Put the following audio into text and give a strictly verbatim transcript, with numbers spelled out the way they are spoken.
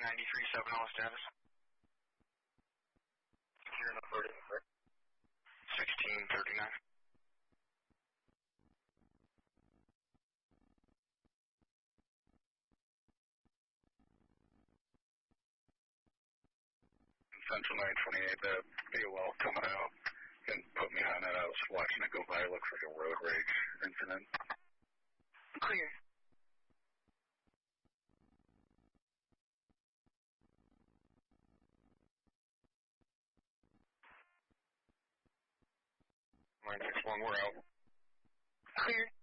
ninety-three seven oh status. Secure and authority, correct? sixteen thirty-nine. Central nine twenty-eight, the A O L coming out and put me on it. I was watching it go by. It looks like a road rage incident. Clear. nine six one, we're out. Clear.